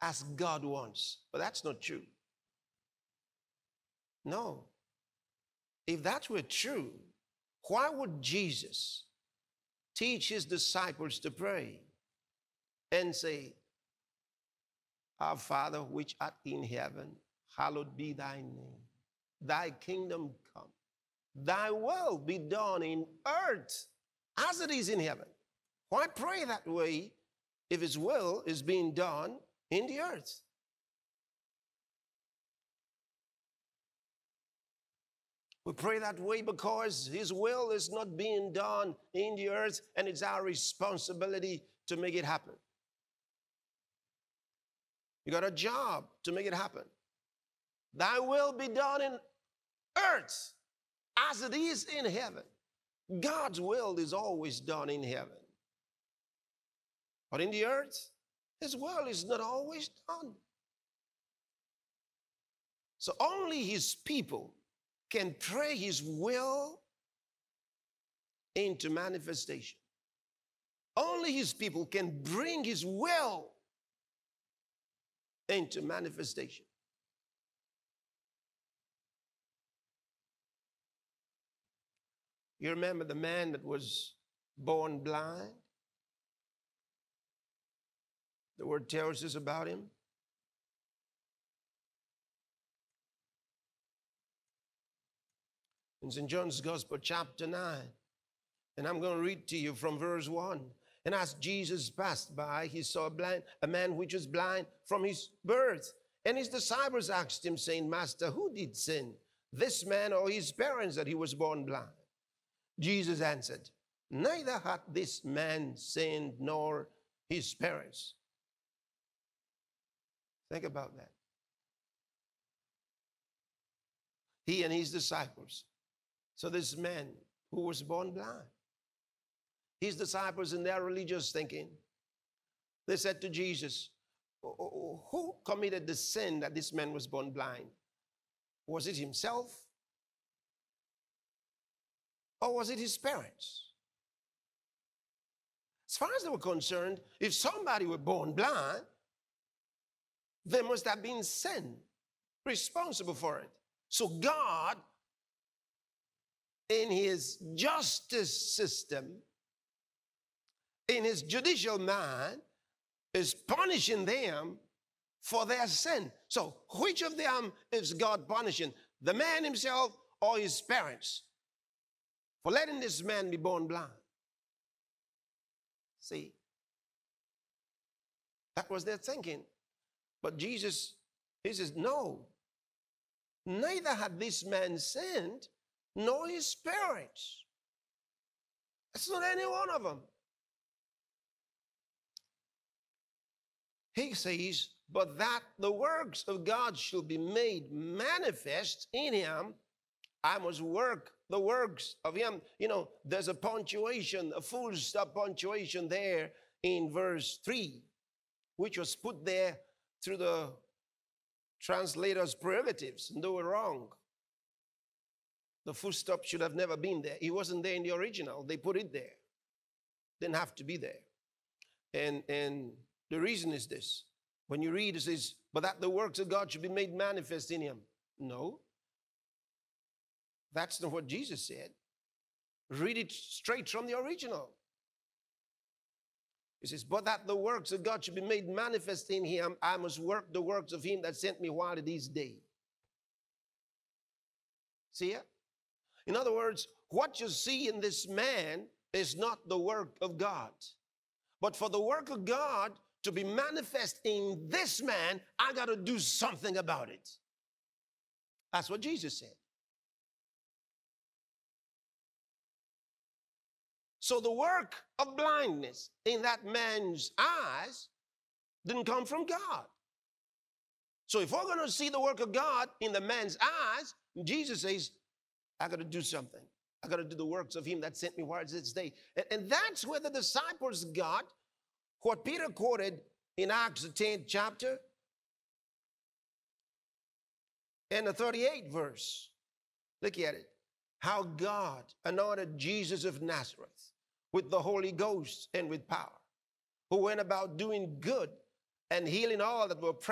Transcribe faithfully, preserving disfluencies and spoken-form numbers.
as God wants. But that's not true. No. If that were true, why would Jesus teach his disciples to pray and say, Our Father which art in heaven, hallowed be thy name. Thy kingdom come. Thy will be done in earth as it is in heaven. Why pray that way if his will is being done in the earth? We pray that way because his will is not being done in the earth, and it's our responsibility to make it happen. You got a job to make it happen. Thy will be done in earth as it is in heaven. God's will is always done in heaven. But in the earth, his will is not always done. So only his people can pray his will into manifestation. Only his people can bring his will into manifestation. You remember the man that was born blind? The word tells us about him. In Saint John's Gospel, chapter nine. And I'm going to read to you from verse one. And as Jesus passed by, he saw a, blind, a man which was blind from his birth. And his disciples asked him, saying, Master, who did sin, this man or his parents, that he was born blind? Jesus answered, Neither hath this man sinned nor his parents. Think about that. He and his disciples. So this man who was born blind, his disciples in their religious thinking, they said to Jesus, who committed the sin that this man was born blind? Was it himself? Or was it his parents? As far as they were concerned, if somebody were born blind, there must have been sin responsible for it. So God, in his justice system, in his judicial mind, is punishing them for their sin. So which of them is God punishing? The man himself or his parents? For letting this man be born blind. See? That was their thinking. But Jesus, he says, no. Neither had this man sinned, nor his parents. It's not any one of them. He says, but that the works of God should be made manifest in him, I must work the works of him. You know, there's a punctuation, a full stop punctuation there in verse three, which was put there through the translator's prerogatives, and they were wrong. The full stop should have never been there. It wasn't there in the original. They put it there. Didn't have to be there. And, and the reason is this. When you read, it says, but that the works of God should be made manifest in him. No. That's not what Jesus said. Read it straight from the original. It says, but that the works of God should be made manifest in him, I must work the works of him that sent me while it is day. See it? In other words, what you see in this man is not the work of God. But for the work of God to be manifest in this man, I got to do something about it. That's what Jesus said. So the work of blindness in that man's eyes didn't come from God. So if we're going to see the work of God in the man's eyes, Jesus says, I got to do something. I got to do the works of him that sent me while it's this day. And, and that's where the disciples got what Peter quoted in Acts, the tenth chapter and the thirty-eighth verse. Look at it. How God anointed Jesus of Nazareth with the Holy Ghost and with power, who went about doing good and healing all that were